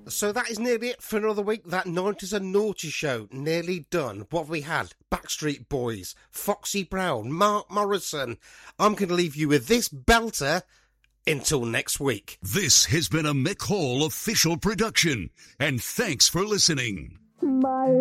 So that is nearly it for another week. That 90s and Naughty show, nearly done. What have we had? Backstreet Boys, Foxy Brown, Mark Morrison. I'm going to leave you with this belter until next week. This has been a Mick Hall official production, and thanks for listening. Bye.